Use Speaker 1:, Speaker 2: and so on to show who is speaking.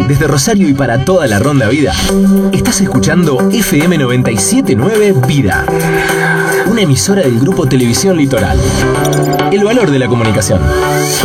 Speaker 1: Desde Rosario y para toda la Ronda Vida, estás escuchando FM 979 Vida, una emisora del Grupo Televisión Litoral. El valor de la comunicación.